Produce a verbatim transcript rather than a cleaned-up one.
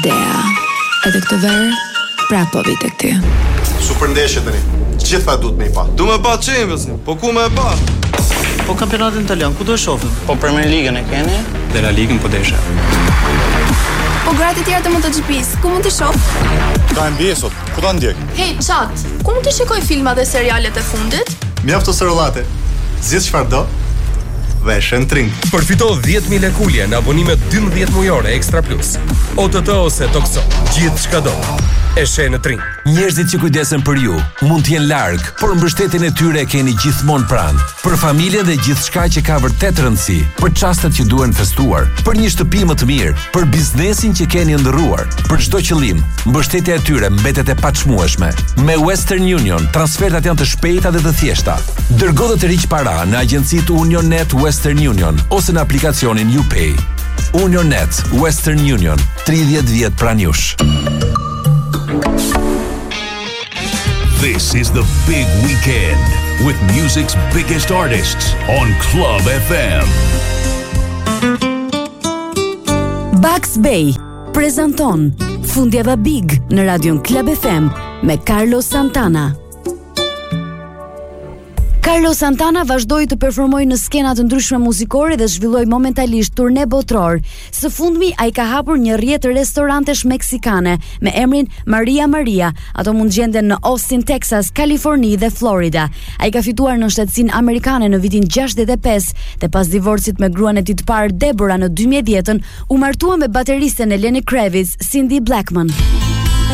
Dea. Edhe këtë verë, prapë po vi tek ty. Super ndeshje tani. Gjitha duhet me i pa. Du me pa Champions-in, po ku me e pa? Po kampionatin italian, ku do e shohim? Po Premier Ligën e keni? Dhe La Ligën po desha. Po gratë e tjera të MotoGP-s, ku mund t'i shoh? Ka N B A sot, ku ta ndjek? Hey, chat, ku mund t'i shikoj filma dhe serialet e fundit? Mjafto së rollate. Zgjidh çfarë do. Dhe shen Tring. Përfito dhjetë mijë lekë ulje në abonimet dymbëdhjetë mujore Extra Plus. O T T ose Toxo, gjithë çka do. E sheh në Tring. Njerëzit që kujdesen për ju mund të jenë larg, por mbështetjen e tyre e keni gjithmonë pranë. Për familjen dhe gjithçka që ka vërtet rëndësi, për çastet që duhen festuar, për një shtëpi më të mirë, për biznesin që keni ndërruar, për çdo qëllim, mbështetja e tyre mbetet e paçmueshme. Me Western Union, transfertat janë të shpejta dhe të thjeshta. Dërgo dhe të riq para në agjencitë UnionNet Western Union ose në aplikacionin UPay. UnionNet Western Union, tridhjetë vjet pranë jush. This is the big weekend with music's biggest artists on Club F M. Bugs Bay prezanton Fundjava Big në radion Club F M me Carlos Santana. Carlos Santana vazhdoi të performojë në skena të ndryshme muzikore dhe zhvilloi momentalisht turne botror. Së fundmi ai ka hapur një rrjet restorantesh meksikane me emrin Maria Maria. Ato mund gjenden në Austin, Texas, Kaliforni dhe Florida. Ai ka fituar në shtetësinë amerikane në vitin gjashtëdhjetë e pesë dhe pas divorcit me gruan e tij të parë Deborah në dy mijë e dhjetë u martua me bateristen e Lenny Kravitz, Cindy Blackman.